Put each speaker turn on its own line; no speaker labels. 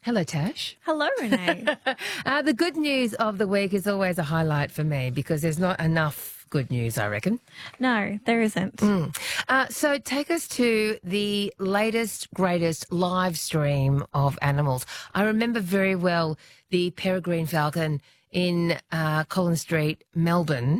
Hello, Tash.
Hello, Renee.
The good news of the week is always a highlight for me because there's not enough good news, I reckon.
No, there isn't.
So take us to the latest, greatest live stream of animals. I remember very well the peregrine falcon in Collins Street, Melbourne,